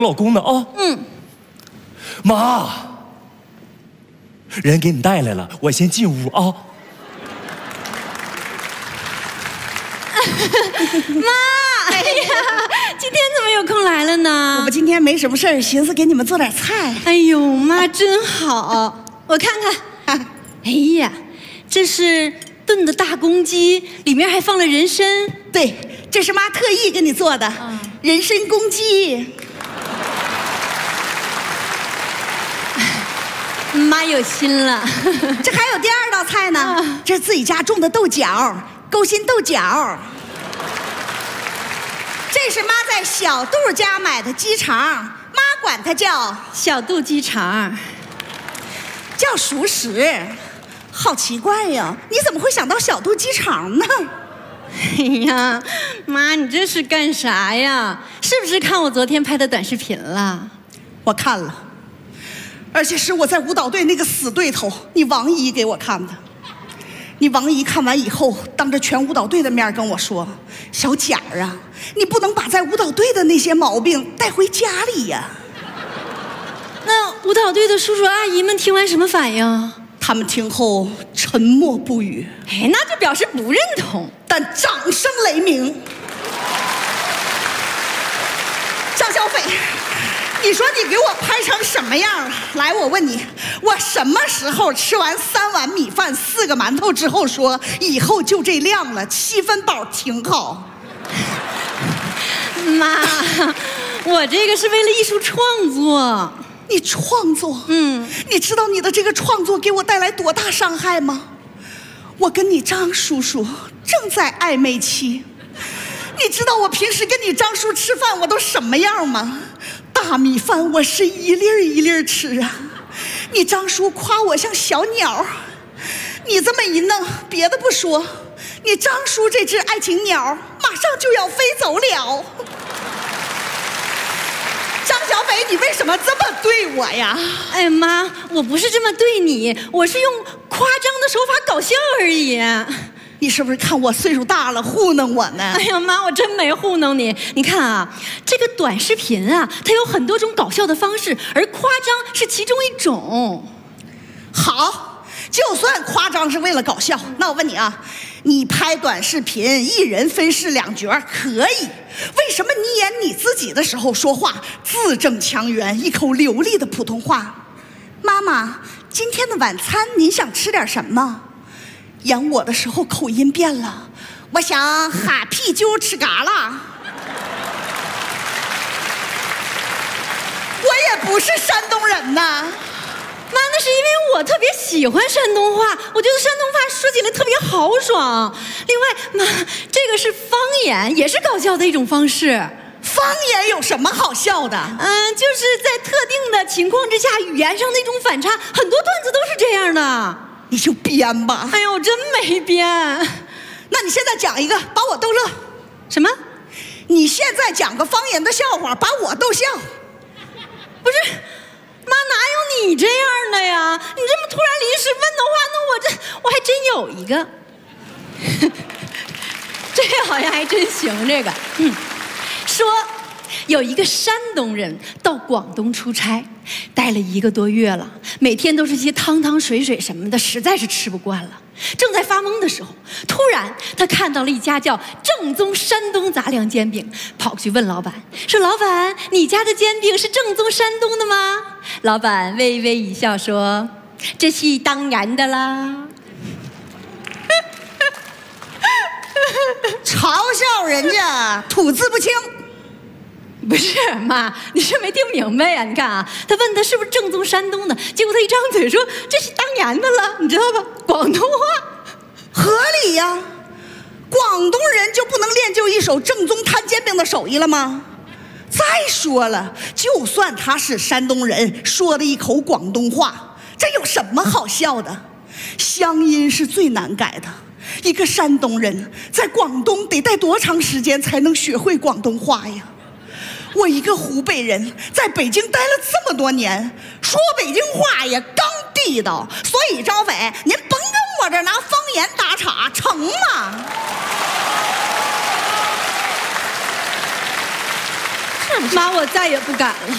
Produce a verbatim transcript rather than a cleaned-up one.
老公呢啊？ 嗯。 妈，人给你带来了，我先进屋啊。 妈，哎呀，今天怎么有空来了呢？ 我们今天没什么事儿，寻思给你们做点菜。 哎呦，妈真好，我看看。啊、哎呀，这是炖的大公鸡，里面还放了人参。 对，这是妈特意给你做的、啊、人参公鸡。 妈有心了。 这还有第二道菜呢，啊、这是自己家种的豆角，勾心斗角。这是妈在小杜家买的鸡肠，妈管它叫小杜鸡肠， 叫熟食。好奇怪呀，你怎么会想到小杜鸡肠呢？ 哎呀，妈，你这是干啥呀？是不是看我昨天拍的短视频了？ 我看了，而且是我在舞蹈队那个死对头，你王姨给我看的。你王姨看完以后，当着全舞蹈队的面跟我说：“小贾儿啊，你不能把在舞蹈队的那些毛病带回家里呀。” 那舞蹈队的叔叔阿姨们听完什么反应？ 他们听后沉默不语。 哎，那就表示不认同， 但掌声雷鸣。张小斐，你说你给我拍成什么样了？来，我问你，我什么时候吃完三碗米饭、四个馒头之后说以后就这量了，七分饱挺好？ 妈，我这个是为了艺术创作。 你创作？ 嗯， 你知道你的这个创作给我带来多大伤害吗？我跟你张叔叔正在暧昧期。你知道我平时跟你张叔吃饭我都什么样吗？大米饭我是一粒儿一粒儿吃啊，你张叔夸我像小鸟，你这么一弄，别的不说，你张叔这只爱情鸟马上就要飞走了。张小斐，你为什么这么对我呀？ 哎妈，我不是这么对你，我是用夸张的手法搞笑而已。 你是不是看我岁数大了糊弄我呢？ 哎呀妈，我真没糊弄你。你看啊，这个短视频啊，它有很多种搞笑的方式，而夸张是其中一种。 好，就算夸张是为了搞笑，那我问你啊，你拍短视频一人分饰两角可以，为什么你演你自己的时候说话字正腔圆，一口流利的普通话？妈妈，今天的晚餐您想吃点什么？演我的时候口音变了，我想哈啤酒吃嘎啦。我也不是山东人呐。 妈，那是因为我特别喜欢山东话，我觉得山东话说起来特别豪爽。另外，妈，这个是方言，也是搞笑的一种方式。 方言有什么好笑的？ 嗯，就是在特定的情况之下，语言上那种反差，很多段子都是这样的。 你就编吧。 哎呦，我真没编。 那你现在讲一个，把我逗乐。 什么？ 你现在讲个方言的笑话，把我逗笑。 不是，妈，哪有你这样的呀？你这么突然临时问的话，那我这我还真有一个。这好像还真行，这个，嗯，说有一个山东人到广东出差，待了一个多月了，每天都是些汤汤水水什么的，实在是吃不惯了。正在发懵的时候，突然他看到了一家叫正宗山东杂粮煎饼，跑去问老板说：“老板，你家的煎饼是正宗山东的吗？”老板微微一笑说：“这是当然的啦。” 嘲笑人家吐字不清。 不是妈，你是没听明白呀、啊？你看啊，他问他是不是正宗山东的，结果他一张嘴说这是当然的了，你知道吧？广东话， 合理呀。广东人就不能练就一手正宗摊煎饼的手艺了吗？再说了，就算他是山东人，说的一口广东话，这有什么好笑的？乡音是最难改的。一个山东人在广东得待多长时间才能学会广东话呀？我一个湖北人在北京待了这么多年，说北京话也刚地道，所以张斐，您甭跟我这拿方言打岔，成吗？ 妈，我再也不敢了。